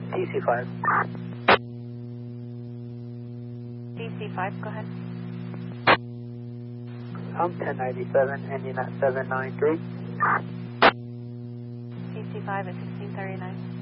TC5. TC5, go ahead. 1097, ending at 793. TC5 at 1639.